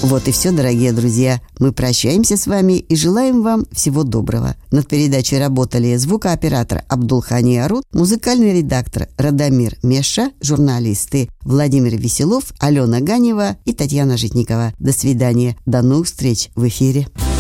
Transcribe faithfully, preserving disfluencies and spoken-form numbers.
Вот и все, дорогие друзья. Мы прощаемся с вами и желаем вам всего доброго. Над передачей работали звукооператор Абдулхани Арут, музыкальный редактор Радомир Меша, журналисты Владимир Веселов, Алена Ганева и Татьяна Житникова. До свидания. До новых встреч в эфире.